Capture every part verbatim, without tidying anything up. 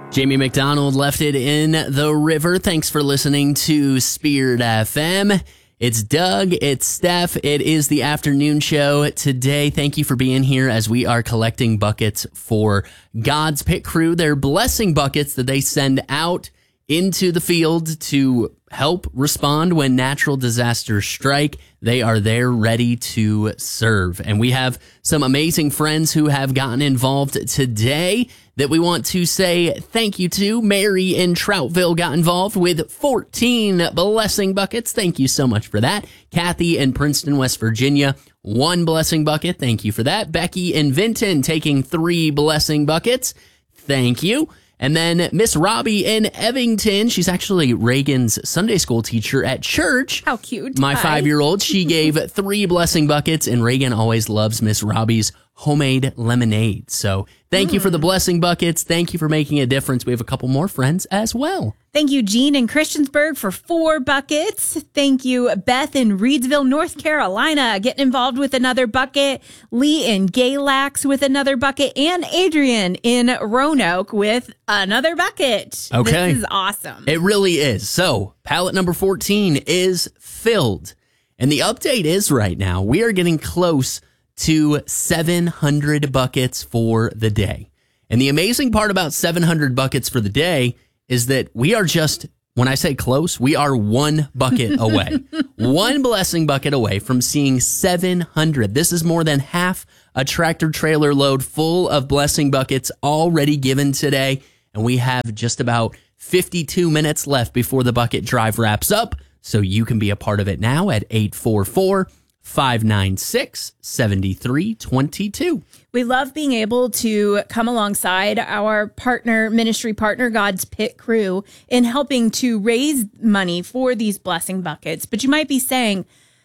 Jamie McDonald left it in the river. Thanks for listening to Spirit F M. It's Doug, it's Steph, it is the afternoon show today. Thank you for being here as we are collecting buckets for God's Pit Crew. They're blessing buckets that they send out into the field to help respond when natural disasters strike. They are there ready to serve. And we have some amazing friends who have gotten involved today that we want to say thank you to. Mary in Troutville got involved with fourteen blessing buckets. Thank you so much for that. Kathy in Princeton, West Virginia, one blessing bucket. Thank you for that. Becky in Vinton taking three blessing buckets. Thank you. And then Miss Robbie in Evington, she's actually Reagan's Sunday school teacher at church. How cute. My Hi. five-year-old, she gave three blessing buckets, and Reagan always loves Miss Robbie's homemade lemonade. So thank mm. you for the blessing buckets. Thank you for making a difference. We have a couple more friends as well. Thank you, Jean in Christiansburg, for four buckets. Thank you, Beth in Reedsville, North Carolina, getting involved with another bucket. Lee in Galax with another bucket. And Adrian in Roanoke with another bucket. Okay. This is awesome. It really is. So, pallet number fourteen is filled. And the update is right now, we are getting close to seven hundred buckets for the day. And the amazing part about seven hundred buckets for the day is that we are just, when I say close, we are one bucket away. One blessing bucket away from seeing seven hundred. This is more than half a tractor trailer load full of blessing buckets already given today. And we have just about fifty-two minutes left before the bucket drive wraps up. So you can be a part of it now at eight four four, five nine six, seven three two two. We love being able to come alongside our partner, ministry partner, God's Pit Crew, in helping to raise money for these blessing buckets. But you might be saying,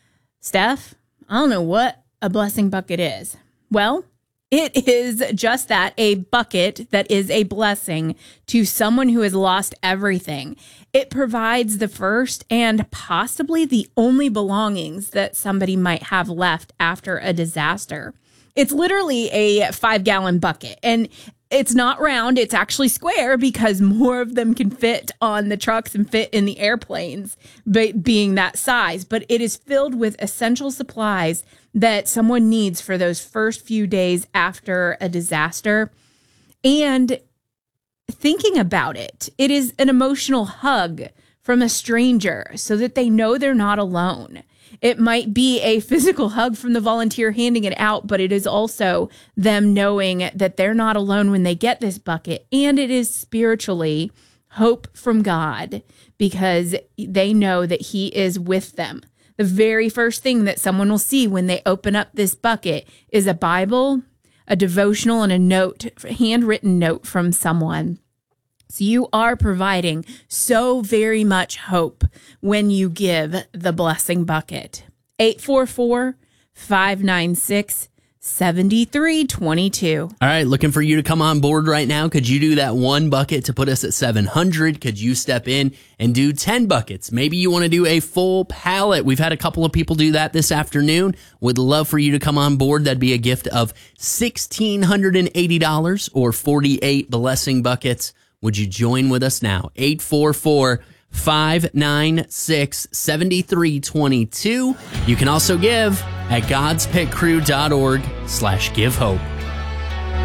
Steph, I don't know what a blessing bucket is. Well, it is just that, a bucket that is a blessing to someone who has lost everything. It provides the first and possibly the only belongings that somebody might have left after a disaster. It's literally a five-gallon bucket, and it's not round. It's actually square because more of them can fit on the trucks and fit in the airplanes, but being that size. But it is filled with essential supplies that someone needs for those first few days after a disaster. And thinking about it, it is an emotional hug from a stranger so that they know they're not alone. It might be a physical hug from the volunteer handing it out, but it is also them knowing that they're not alone when they get this bucket. And it is spiritually hope from God because they know that He is with them. The very first thing that someone will see when they open up this bucket is a Bible, a devotional, and a note, a handwritten note from someone. So you are providing so very much hope when you give the blessing bucket. eight four four, five nine six, seven three two two. All right, looking for you to come on board right now. Could you do that one bucket to put us at seven hundred? Could you step in and do ten buckets? Maybe you want to do a full pallet. We've had a couple of people do that this afternoon. Would love for you to come on board. That'd be a gift of one thousand six hundred eighty dollars or forty-eight blessing buckets. Would you join with us now? eight four four, five nine six, seven three two two. You can also give at godspitcrew.org slash give hope.